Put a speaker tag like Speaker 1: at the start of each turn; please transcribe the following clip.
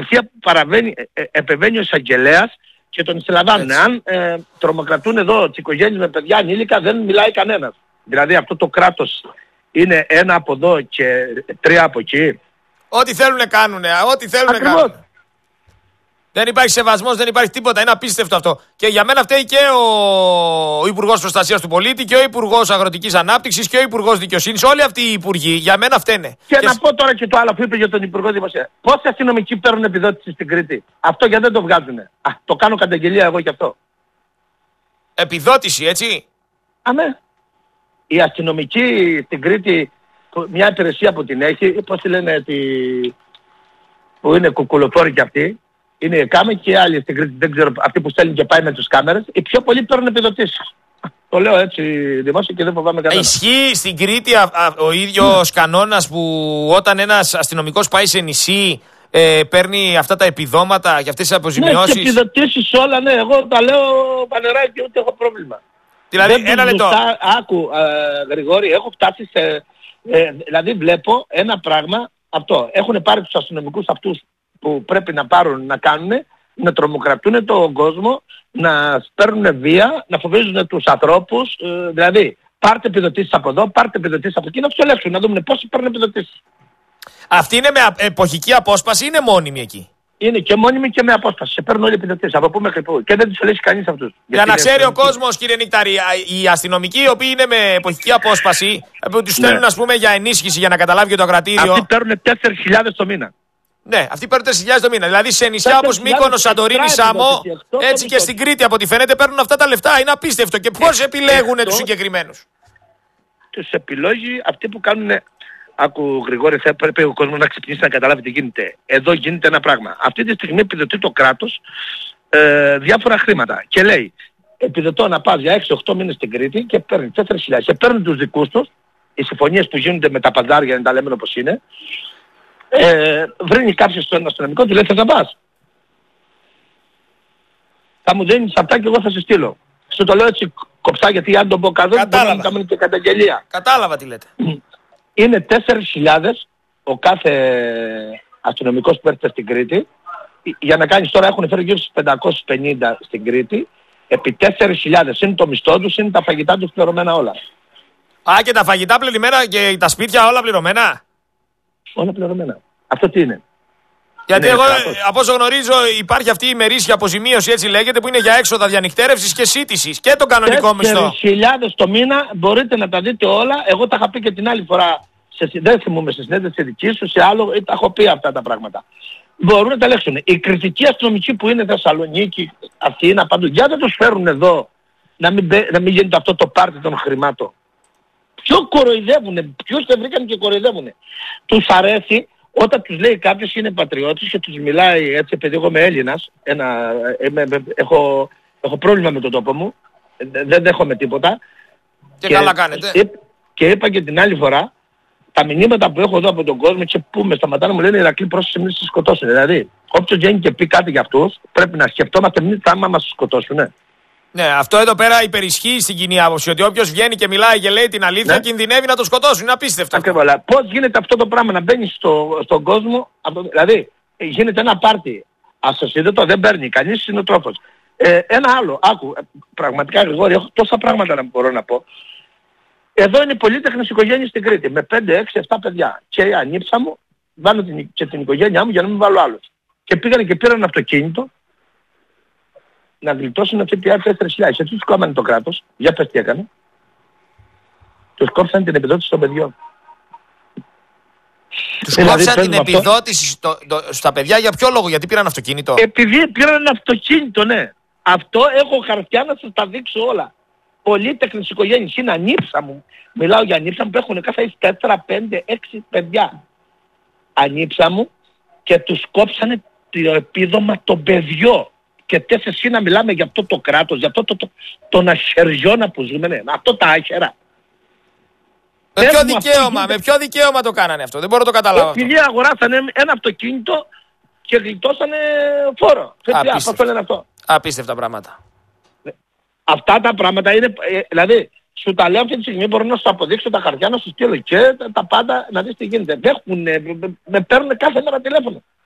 Speaker 1: επεμβαίνει ο εισαγγελέας και τον συλλαμβάνουν. Αν τρομοκρατούν εδώ τις οικογένειες με παιδιά ανήλικα, δεν μιλάει κανένας. Δηλαδή αυτό το κράτος είναι ένα από εδώ και τρία από εκεί.
Speaker 2: Ό,τι θέλουν κάνουνε, ό,τι θέλουν κάνουν. Δεν υπάρχει σεβασμός, δεν υπάρχει τίποτα. Είναι απίστευτο αυτό. Και για μένα φταίει και ο Υπουργός Προστασίας του Πολίτη και ο Υπουργός Αγροτικής Ανάπτυξης και ο Υπουργός Δικαιοσύνης. Όλοι αυτοί οι υπουργοί για μένα φταίνε.
Speaker 1: Και να πω τώρα και το άλλο που είπε για τον Υπουργό Δημοσία. Πόσοι αστυνομικοί παίρνουν επιδότηση στην Κρήτη? Αυτό γιατί δεν το βγάζουνε? Το κάνω καταγγελία εγώ κι αυτό.
Speaker 2: Επιδότηση, έτσι.
Speaker 1: Αμέ. Οι αστυνομικοί στην Κρήτη, μια υπηρεσία που την έχει, πώς τη λένε, που είναι κουκουλοφόροι κι αυτοί. Είναι η ΚΑΜΕ και άλλοι στην Κρήτη, δεν ξέρω, αυτοί που στέλνουν και πάει με τους κάμερες, οι πιο πολλοί παίρνουν επιδοτήσεις. Το λέω έτσι δημόσια και δεν φοβάμαι κανένα.
Speaker 2: Ισχύει στην Κρήτη ο ίδιος κανόνας που όταν ένας αστυνομικός πάει σε νησί παίρνει αυτά τα επιδόματα και αυτές τις αποζημιώσεις?
Speaker 1: Ναι, και επιδοτήσεις όλα, ναι, εγώ τα λέω πανερά και ούτε έχω πρόβλημα.
Speaker 2: Δηλαδή, ένα λεπτό.
Speaker 1: Άκου, Γρηγόρη, έχω φτάσει σε... δηλαδή βλέπω ένα πράγμα αυτό. Έχουν πάρει τους αστυνομικούς αυτούς που πρέπει να πάρουν να κάνουν, να τρομοκρατούν τον κόσμο, να παίρνουν βία, να φοβίζουν τους ανθρώπους. Δηλαδή, πάρτε επιδοτήσεις από εδώ, πάρτε επιδοτήσεις από εκεί, να τους ελέγξουν, να δούμε πόσοι παίρνουν επιδοτήσεις.
Speaker 2: Αυτή είναι με εποχική απόσπαση ή είναι μόνιμη εκεί?
Speaker 1: Είναι και μόνιμη και με απόσπαση. Σε παίρνουν όλοι επιδοτήσεις. Από πού μέχρι πού. Και δεν τους ελέγξει κανείς αυτούς.
Speaker 2: Για να ξέρει ο κόσμος, κύριε Νικτάρη, οι αστυνομικοί οι οποίοι είναι με εποχική απόσπαση, που τους στέλνουν, ας πούμε, για ενίσχυση για να καταλάβει και το ακρατήριο.
Speaker 1: Αυτοί παίρνουν 4.000 το μήνα.
Speaker 2: Ναι, αυτοί παίρνουν 4.000 το μήνα. Δηλαδή σε νησιά όπως Μύκονος, Σαντορίνη, Σάμο, έτσι και στην Κρήτη από ό,τι φαίνεται παίρνουν αυτά τα λεφτά. Είναι απίστευτο. Και πώς επιλέγουν τους συγκεκριμένους?
Speaker 1: Τους επιλέγει αυτοί που κάνουν. Άκου Γρηγόρη, θα πρέπει ο κόσμος να ξυπνήσει να καταλάβει τι γίνεται. Εδώ γίνεται ένα πράγμα. Αυτή τη στιγμή επιδοτεί το κράτος διάφορα χρήματα. Και λέει, επιδοτώ να πας για 6-8 μήνες στην Κρήτη και παίρνει 4.000. Και παίρνουν τους δικούς τους, οι συμφωνίες που γίνονται με τα παζάρια, να τα λέμε όπως είναι. Βρίνει κάποιος στον αστυνομικό, του λέει θες να πας? Θα μου δίνεις αυτά και εγώ θα σε στείλω. Σου το λέω έτσι κοψά, γιατί αν τον πω κάτω μπορεί να κάνουμε και καταγγελία.
Speaker 2: Κατάλαβα τι λέτε.
Speaker 1: Είναι 4.000 ο κάθε αστυνομικός που έρχεται στην Κρήτη. Για να κάνεις τώρα, έχουν φέρει γύρω στους 550 στην Κρήτη. Επί 4.000 είναι το μισθό τους, είναι τα φαγητά τους πληρωμένα όλα.
Speaker 2: Α, και τα φαγητά πληρωμένα και τα σπίτια όλα πληρωμένα?
Speaker 1: Όλα πληρωμένα. Αυτό τι είναι?
Speaker 2: Γιατί εγώ, από όσο γνωρίζω, υπάρχει αυτή η ημερήσια αποζημίωση, έτσι λέγεται, που είναι για έξοδα διανυκτέρευσης και σύντησης και τον κανονικό μισθό.
Speaker 1: 4.000 το μήνα, μπορείτε να τα δείτε όλα. Εγώ τα είχα πει και την άλλη φορά, δεν θυμούμαι στη συνέντευξη δική σου, σε άλλο, τα έχω πει αυτά τα πράγματα. Μπορούν να τα ελέγξουν. Οι κριτικοί αστυνομικοί που είναι Θεσσαλονίκη, Αθήνα, παντού, για δεν τους φέρουν εδώ, να μην γίνεται αυτό το πάρτι των χρημάτων. Ποιο κοροϊδεύουνε, ποιους δεν βρήκαν και κοροϊδεύουνε. Τους αρέσει όταν τους λέει κάποιος είναι πατριώτης και τους μιλάει έτσι, επειδή εγώ είμαι Έλληνας, έχω πρόβλημα με τον τόπο μου, δεν δέχομαι τίποτα.
Speaker 2: Και καλά κάνετε.
Speaker 1: Και είπα και την άλλη φορά, τα μηνύματα που έχω εδώ από τον κόσμο και που με σταματάνε μου λένε Ηρακλή, πρόσεξε μην σε σκοτώσουν. Δηλαδή, όποιος βγαίνει και πει κάτι για αυτούς, πρέπει να σκεφτόμαστε μην θα μας σκοτώσουν.
Speaker 2: Ναι, αυτό εδώ πέρα υπερισχύει στην κοινή άποψη. Ότι όποιος βγαίνει και μιλάει και λέει την αλήθεια, κινδυνεύει να το σκοτώσουν. Είναι απίστευτο.
Speaker 1: Ακριβώς. Πώς γίνεται αυτό το πράγμα να μπαίνει στον κόσμο, δηλαδή γίνεται ένα πάρτι ασοσίδωτο, δεν παίρνει κανείς συνοτρόφος. Ένα άλλο, άκου, πραγματικά Γρηγόρη, έχω τόσα πράγματα να μπορώ να πω. Εδώ είναι πολύτεχνες οικογένειες στην Κρήτη, με 5, 6, 7 παιδιά. Και η ανήψα μου, βάλω και την οικογένειά μου για να μην βάλω άλλους. Και πήγανε και πήραν αυτοκίνητο να γλιτώσουν αυτή τη 4.000. Έτσι τους κόμμανε το κράτος. Για πες τι έκανε. Τους κόψαν την επιδότηση των παιδιών.
Speaker 2: Τους κόψαν την επιδότηση στα παιδιά για ποιο λόγο? Γιατί πήραν αυτοκίνητο?
Speaker 1: Επειδή πήραν αυτοκίνητο, ναι. Αυτό έχω χαρτιά να σας τα δείξω όλα. Πολύτεχνες οικογένειες είναι ανήψα μου. Μιλάω για ανήψα μου που έχουν κάθε 4, 5, 6 παιδιά. Ανήψα μου και τους κόψανε το επίδομα των παιδιών. Και τέσσερις να μιλάμε για αυτό το κράτος, για αυτό τον αχαιριώνα που ζούμε, ναι. Αυτό τα άχερα.
Speaker 2: Με ποιο δικαίωμα το κάνανε αυτό? Δεν μπορώ να το καταλάβω.
Speaker 1: Επειδή αγοράσανε ένα αυτοκίνητο και γλιτώσανε φόρο.
Speaker 2: Απίστευτα πράγματα.
Speaker 1: Αυτά τα πράγματα είναι, δηλαδή, σου τα λέω αυτή τη στιγμή, μπορώ να σου αποδείξω τα χαρτιά, να σου στείλω και τα πάντα να δεις τι γίνεται. Με παίρνουν κάθε μέρα τηλέφωνο.